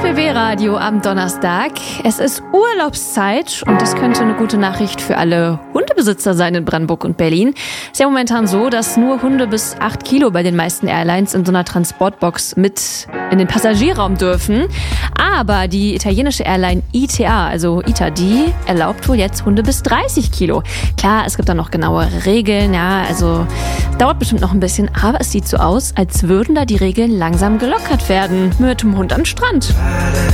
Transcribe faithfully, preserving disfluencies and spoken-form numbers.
B B Radio am Donnerstag. Es ist Urlaubszeit und das könnte eine gute Nachricht für alle Hundebesitzer sein in Brandenburg und Berlin. Es ist ja momentan so, dass nur Hunde bis acht Kilo bei den meisten Airlines in so einer Transportbox mit in den Passagierraum dürfen. Aber die italienische Airline I T A, also I T A, die erlaubt wohl jetzt Hunde bis dreißig Kilo. Klar, es gibt da noch genauere Regeln, ja, also dauert bestimmt noch ein bisschen, aber es sieht so aus, als würden da die Regeln langsam gelockert werden mit dem Hund am Strand.